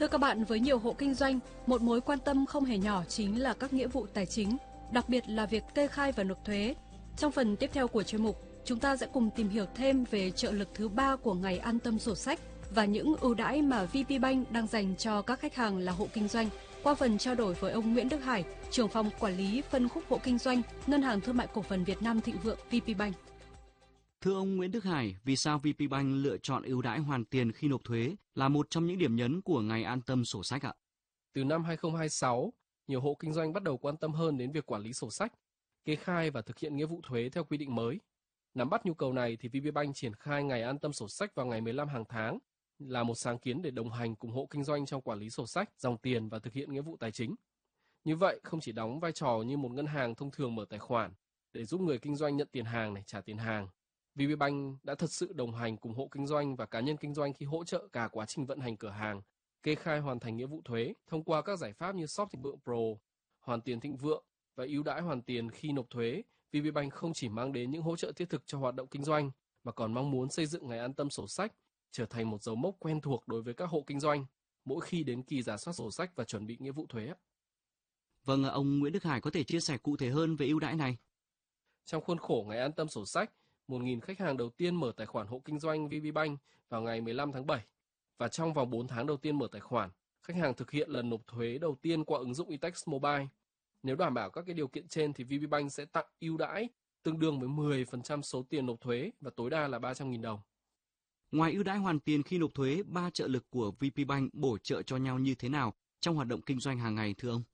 Thưa các bạn, với nhiều hộ kinh doanh, một mối quan tâm không hề nhỏ chính là các nghĩa vụ tài chính, đặc biệt là việc kê khai và nộp thuế. Trong phần tiếp theo của chuyên mục, chúng ta sẽ cùng tìm hiểu thêm về trợ lực thứ 3 của ngày an tâm sổ sách và những ưu đãi mà VPBank đang dành cho các khách hàng là hộ kinh doanh. Qua phần trao đổi với ông Nguyễn Đức Hải, trưởng phòng quản lý phân khúc hộ kinh doanh, Ngân hàng Thương mại Cổ phần Việt Nam Thịnh Vượng VPBank. Thưa ông Nguyễn Đức Hải, vì sao VPBank lựa chọn ưu đãi hoàn tiền khi nộp thuế là một trong những điểm nhấn của ngày an tâm sổ sách ạ? Từ năm 2026, nhiều hộ kinh doanh bắt đầu quan tâm hơn đến việc quản lý sổ sách, kê khai và thực hiện nghĩa vụ thuế theo quy định mới. Nắm bắt nhu cầu này thì VPBank triển khai ngày an tâm sổ sách vào ngày 15 hàng tháng là một sáng kiến để đồng hành cùng hộ kinh doanh trong quản lý sổ sách, dòng tiền và thực hiện nghĩa vụ tài chính. Như vậy, không chỉ đóng vai trò như một ngân hàng thông thường mở tài khoản để giúp người kinh doanh nhận tiền hàng này, trả tiền hàng, VPBank đã thật sự đồng hành cùng hộ kinh doanh và cá nhân kinh doanh khi hỗ trợ cả quá trình vận hành cửa hàng, kê khai hoàn thành nghĩa vụ thuế thông qua các giải pháp như Shop Thịnh Vượng Pro, Hoàn Tiền Thịnh Vượng và ưu đãi hoàn tiền khi nộp thuế. VPBank không chỉ mang đến những hỗ trợ thiết thực cho hoạt động kinh doanh mà còn mong muốn xây dựng ngày an tâm sổ sách trở thành một dấu mốc quen thuộc đối với các hộ kinh doanh mỗi khi đến kỳ rà soát sổ sách và chuẩn bị nghĩa vụ thuế. Vâng, ông Nguyễn Đức Hải có thể chia sẻ cụ thể hơn về ưu đãi này. Trong khuôn khổ ngày an tâm sổ sách, 1.000 khách hàng đầu tiên mở tài khoản hộ kinh doanh VPBank vào ngày 15 tháng 7 và trong vòng 4 tháng đầu tiên mở tài khoản, khách hàng thực hiện lần nộp thuế đầu tiên qua ứng dụng eTax Mobile. Nếu đảm bảo các điều kiện trên thì VPBank sẽ tặng ưu đãi tương đương với 10% số tiền nộp thuế và tối đa là 300.000 đồng. Ngoài ưu đãi hoàn tiền khi nộp thuế, 3 trợ lực của VPBank bổ trợ cho nhau như thế nào trong hoạt động kinh doanh hàng ngày thưa ông?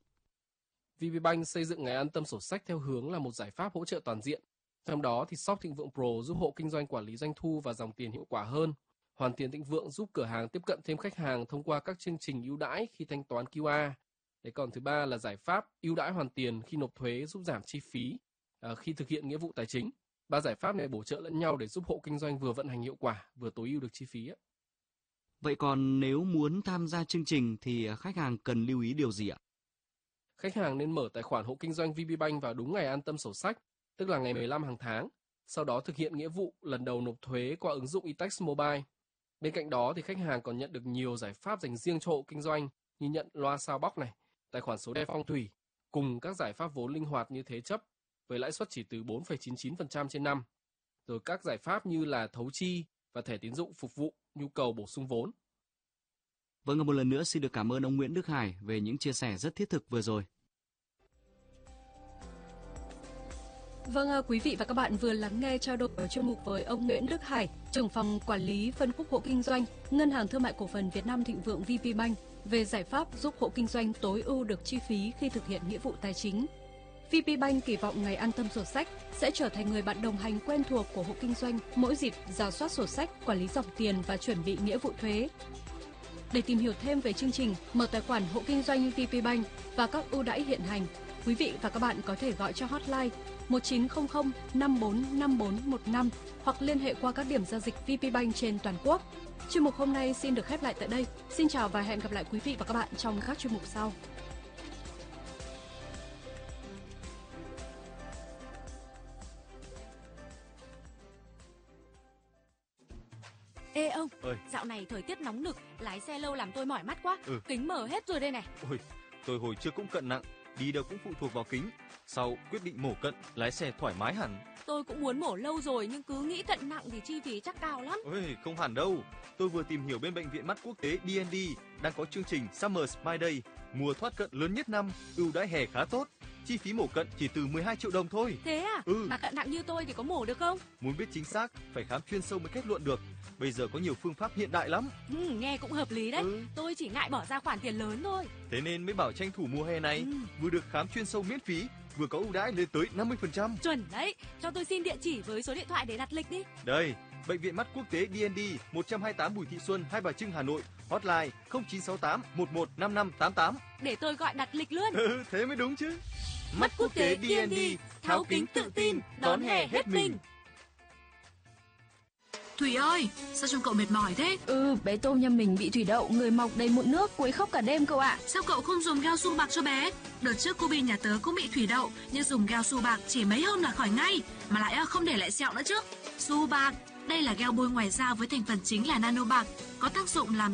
VPBank xây dựng ngày an tâm sổ sách theo hướng là một giải pháp hỗ trợ toàn diện. Trong đó thì Shop Thịnh Vượng Pro giúp hộ kinh doanh quản lý doanh thu và dòng tiền hiệu quả hơn. Hoàn Tiền Thịnh Vượng giúp cửa hàng tiếp cận thêm khách hàng thông qua các chương trình ưu đãi khi thanh toán QR. Còn thứ ba là giải pháp ưu đãi hoàn tiền khi nộp thuế giúp giảm chi phí khi thực hiện nghĩa vụ tài chính. 3 giải pháp này bổ trợ lẫn nhau để giúp hộ kinh doanh vừa vận hành hiệu quả, vừa tối ưu được chi phí. Vậy còn nếu muốn tham gia chương trình thì khách hàng cần lưu ý điều gì ạ? Khách hàng nên mở tài khoản hộ kinh doanh VPBank vào đúng ngày an tâm sổ sách, tức là ngày 15 hàng tháng. Sau đó thực hiện nghĩa vụ lần đầu nộp thuế qua ứng dụng eTax Mobile. Bên cạnh đó thì khách hàng còn nhận được nhiều giải pháp dành riêng cho hộ kinh doanh như nhận loa soundbox này, tài khoản số đen phong thủy, cùng các giải pháp vốn linh hoạt như thế chấp với lãi suất chỉ từ 4,99% trên năm. Rồi các giải pháp như là thấu chi và thẻ tín dụng phục vụ nhu cầu bổ sung vốn. Vâng, một lần nữa xin được cảm ơn ông Nguyễn Đức Hải về những chia sẻ rất thiết thực vừa rồi. Vâng, quý vị và các bạn vừa lắng nghe trao đổi ở chuyên mục với ông Nguyễn Đức Hải, trưởng phòng quản lý phân khúc hộ kinh doanh, Ngân hàng Thương mại Cổ phần Việt Nam Thịnh Vượng VPBank về giải pháp giúp hộ kinh doanh tối ưu được chi phí khi thực hiện nghĩa vụ tài chính. VPBank kỳ vọng ngày an tâm sổ sách sẽ trở thành người bạn đồng hành quen thuộc của hộ kinh doanh mỗi dịp rà soát sổ sách, quản lý dòng tiền và chuẩn bị nghĩa vụ thuế. Để tìm hiểu thêm về chương trình mở tài khoản hộ kinh doanh VPBank và các ưu đãi hiện hành, quý vị và các bạn có thể gọi cho hotline 1900 545415 hoặc liên hệ qua các điểm giao dịch VPBank trên toàn quốc. Chuyên mục hôm nay xin được khép lại tại đây. Xin chào và hẹn gặp lại quý vị và các bạn trong các chuyên mục sau. Ê ông, Ơi. dạo này thời tiết nóng nực, lái xe lâu làm tôi mỏi mắt quá. Kính mở hết rồi đây này. Ôi, tôi hồi trước cũng cận nặng, đi đâu cũng phụ thuộc vào kính. Sau quyết định mổ cận, lái xe thoải mái hẳn. Tôi cũng muốn mổ lâu rồi nhưng cứ nghĩ cận nặng thì chi phí chắc cao lắm. Ôi, không hẳn đâu. Tôi vừa tìm hiểu bên bệnh viện mắt quốc tế DND đang có chương trình Summer Smile Day, mùa thoát cận lớn nhất năm, ưu đãi hè khá tốt. Chi phí mổ cận chỉ từ 12 triệu đồng thôi. Thế à? Mà cận nặng như tôi thì có mổ được không? Muốn biết chính xác, phải khám chuyên sâu mới kết luận được. Bây giờ có nhiều phương pháp hiện đại lắm. Nghe cũng hợp lý đấy. Tôi chỉ ngại bỏ ra khoản tiền lớn thôi. Thế nên mới bảo tranh thủ mùa hè này, vừa được khám chuyên sâu miễn phí, vừa có ưu đãi lên tới 50%. Chuẩn đấy. Cho tôi xin địa chỉ với số điện thoại để đặt lịch đi. Đây, Bệnh viện mắt quốc tế DND 128 Bùi Thị Xuân, Hai Bà Trưng, Hà Nội. Hotline 0968 115588. Để tôi gọi đặt lịch luôn. Thế mới đúng chứ. Mắt quốc tế DND, tháo kính tự tin, đón hè hết mình. Thủy ơi, sao trông cậu mệt mỏi thế? Bé Tôm nhà mình bị thủy đậu, người mọc đầy mụn nước, quấy khóc cả đêm cậu ạ. Sao cậu không dùng Gao Su Bạc cho bé? Đợt trước cô Bi nhà tớ cũng bị thủy đậu, nhưng dùng Gao Su Bạc chỉ mấy hôm là khỏi ngay, mà lại không để lại sẹo nữa chứ. Su Bạc, đây là gel bôi ngoài da với thành phần chính là nano bạc, có tác dụng làm